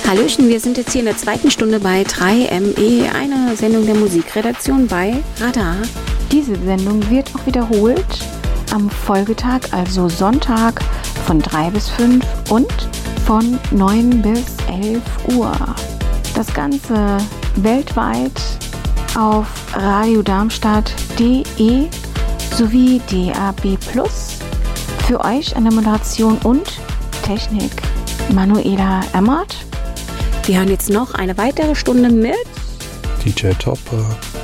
Hallöchen, wir sind jetzt hier in der zweiten Stunde bei 3ME, eine Sendung der Musikredaktion bei Radar. Diese Sendung wird auch wiederholt am Folgetag, also Sonntag von 3 bis 5 und von 9 bis 11 Uhr. Das Ganze weltweit auf radiodarmstadt.de sowie DAB+. Für euch an der Moderation und Technik Manuela Emmert. Wir hören jetzt noch eine weitere Stunde mit DJ Topper